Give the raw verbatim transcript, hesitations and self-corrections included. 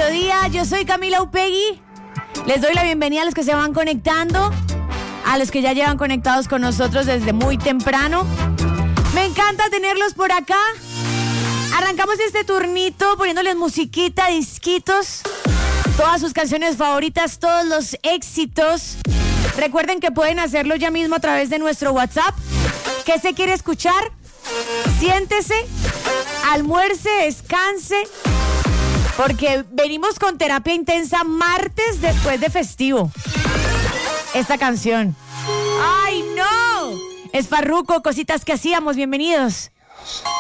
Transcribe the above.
mediodía. Yo soy Camila Upegui. Les doy la bienvenida a los que se van conectando, a los que ya llevan conectados con nosotros desde muy temprano. Me encanta tenerlos por acá. Arrancamos este turnito poniéndoles musiquita, disquitos, todas sus canciones favoritas, todos los éxitos. Recuerden que pueden hacerlo ya mismo a través de nuestro WhatsApp. ¿Qué se quiere escuchar? Siéntese, almuerce, descanse, porque venimos con terapia intensa martes después de festivo. Esta canción. ¡Ay, no! Es Farruko, Cositas que Hacíamos. Bienvenidos.